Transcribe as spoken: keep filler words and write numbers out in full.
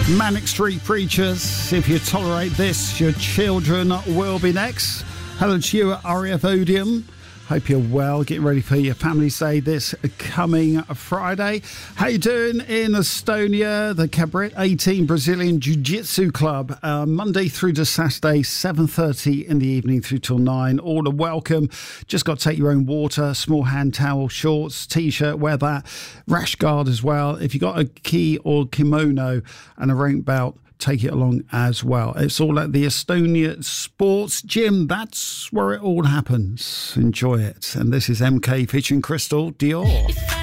Manic Street Preachers. If you tolerate this, your children will be next. Hello to you at R A F Odeum. Hope you're well. Getting ready for your Family Day this coming Friday. How you doing in Estonia? The Cabret eighteen Brazilian Jiu-Jitsu Club. Uh, Monday through to Saturday, seven thirty in the evening through till nine. All are welcome. Just got to take your own water, small hand towel, shorts, T-shirt, wear that. Rash guard as well. If you got a ki or kimono and a rank belt, take it along as well. It's all at the Estonia Sports Gym. That's where it all happens. Enjoy it. And this is M K featuring Crystal Dior.